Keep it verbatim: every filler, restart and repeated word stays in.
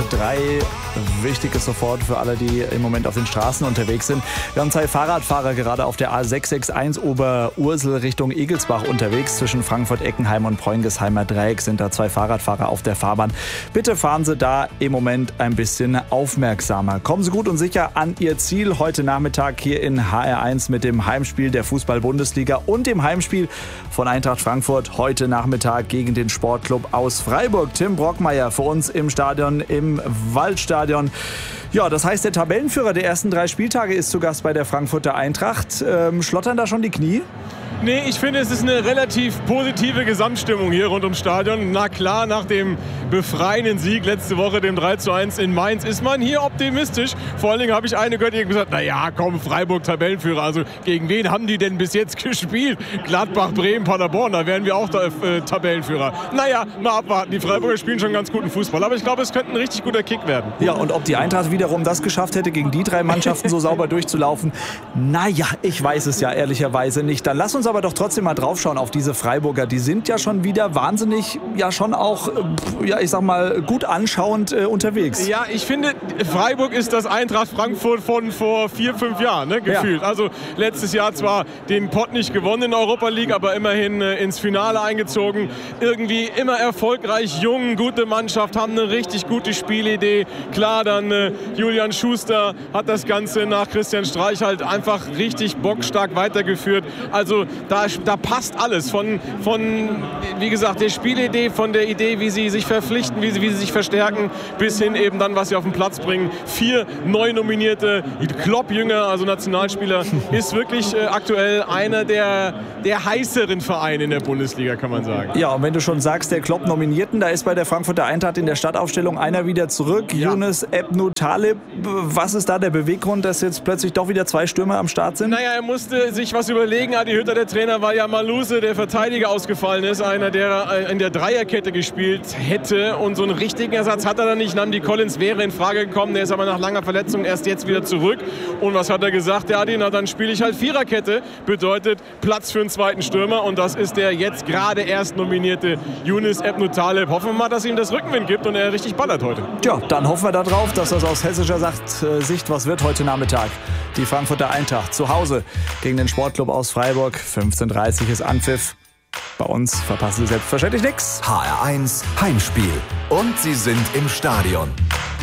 drei. Wichtig ist sofort für alle, die im Moment auf den Straßen unterwegs sind. Wir haben zwei Fahrradfahrer gerade auf der A sechs sechs eins Oberursel Richtung Egelsbach unterwegs. Zwischen Frankfurt-Eckenheim und Preungesheimer Dreieck sind da zwei Fahrradfahrer auf der Fahrbahn. Bitte fahren Sie da im Moment ein bisschen aufmerksamer. Kommen Sie gut und sicher an Ihr Ziel heute Nachmittag hier in H R eins mit dem Heimspiel der Fußball-Bundesliga und dem Heimspiel von Eintracht Frankfurt heute Nachmittag gegen den Sportclub aus Freiburg. Tim Brockmeier für uns im Stadion, im Waldstadion. Ja, das heißt, der Tabellenführer der ersten drei Spieltage ist zu Gast bei der Frankfurter Eintracht. Ähm, schlottern da schon die Knie? Nee, ich finde, es ist eine relativ positive Gesamtstimmung hier rund ums Stadion. Na klar, nach dem befreienden Sieg letzte Woche, dem drei zu eins in Mainz, ist man hier optimistisch. Vor allen Dingen habe ich eine gehört, die gesagt, naja, komm, Freiburg Tabellenführer. Also gegen wen haben die denn bis jetzt gespielt? Gladbach, Bremen, Paderborn, da wären wir auch da, äh, Tabellenführer. Naja, mal abwarten. Die Freiburger spielen schon ganz guten Fußball. Aber ich glaube, es könnte ein richtig guter Kick werden. Ja, und ob die Eintracht wiederum das geschafft hätte, gegen die drei Mannschaften so sauber durchzulaufen, naja, ich weiß es ja ehrlicherweise nicht. Dann lass uns aber doch trotzdem mal draufschauen auf diese Freiburger. Die sind ja schon wieder wahnsinnig, ja schon auch, ja ich sag mal, gut anschauend äh, unterwegs. Ja, ich finde, Freiburg ist das Eintracht Frankfurt von vor vier, fünf Jahren, ne, gefühlt. Ja. Also letztes Jahr zwar den Pott nicht gewonnen in der Europa League, aber immerhin äh, ins Finale eingezogen. Irgendwie immer erfolgreich, jung, gute Mannschaft, haben eine richtig gute Spielidee. Klar, dann äh, Julian Schuster hat das Ganze nach Christian Streich halt einfach richtig bockstark weitergeführt. Also da, da passt alles von, von, wie gesagt, der Spielidee, von der Idee, wie sie sich verpflichten, wie sie, wie sie sich verstärken, bis hin eben dann, was sie auf den Platz bringen. Vier neu nominierte Klopp-Jünger, also Nationalspieler, ist wirklich äh, aktuell einer der, der heißeren Vereine in der Bundesliga, kann man sagen. Ja, und wenn du schon sagst, der Klopp-Nominierten, da ist bei der Frankfurter Eintracht in der Startaufstellung einer wieder zurück. Ja. Yunus Ebnu Taleb, was ist da der Beweggrund, dass jetzt plötzlich doch wieder zwei Stürmer am Start sind? Naja, er musste sich was überlegen. Adi Hütter, der Trainer, war ja Maluse, der Verteidiger, ausgefallen ist. Einer, der in der Dreierkette gespielt hätte. Und so einen richtigen Ersatz hat er dann nicht. Namdi Collins wäre in Frage gekommen. Der ist aber nach langer Verletzung erst jetzt wieder zurück. Und was hat er gesagt? Der Adi, na dann spiele ich halt Viererkette. Bedeutet Platz für einen zweiten Stürmer. Und das ist der jetzt gerade erst nominierte Yunus Ebnu Taleb. Hoffen wir mal, dass ihm das Rückenwind gibt und er richtig ballert heute. Tja, dann hoffen wir da drauf, dass das aus hessischer Sicht was wird heute Nachmittag. Die Frankfurter Eintracht zu Hause gegen den Sportclub aus Freiburg. fünfzehn Uhr dreißig ist Anpfiff. Bei uns verpassen Sie selbstverständlich nichts. H R eins Heimspiel. Und Sie sind im Stadion.